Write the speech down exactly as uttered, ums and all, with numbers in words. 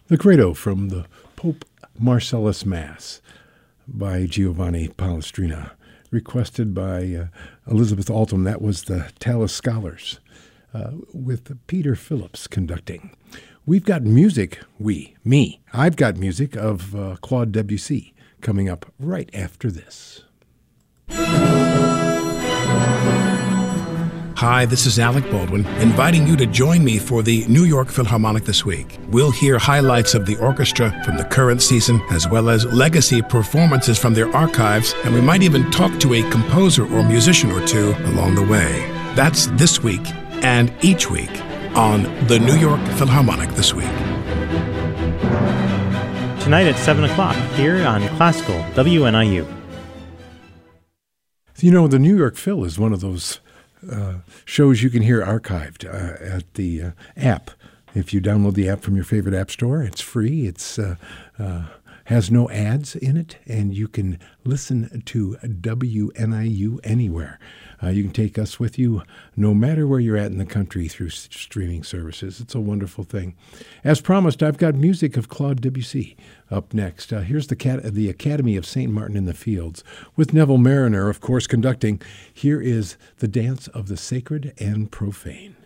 The Credo from the Pope Marcellus Mass by Giovanni Palestrina, requested by uh, Elizabeth Altum. That was the Tallis Scholars uh, with Peter Phillips conducting. We've got music, we, me, I've got music of uh, Claude Debussy coming up right after this. Hi, this is Alec Baldwin, inviting you to join me for the New York Philharmonic this week. We'll hear highlights of the orchestra from the current season, as well as legacy performances from their archives, and we might even talk to a composer or musician or two along the way. That's this week and each week on the New York Philharmonic this week. Tonight at seven o'clock here on Classical W N I U. You know, the New York Phil is one of those Uh, shows you can hear archived uh, at the uh, app. If you download the app from your favorite app store, it's free. It's uh, uh, has no ads in it, and you can listen to W N I U anywhere. Uh, you can take us with you no matter where you're at in the country through s- streaming services. It's a wonderful thing. As promised, I've got music of Claude Debussy up next. Uh, here's the, cat- the Academy of Saint Martin in the Fields with Neville Marriner, of course, conducting. Here is The Dance of the Sacred and Profane.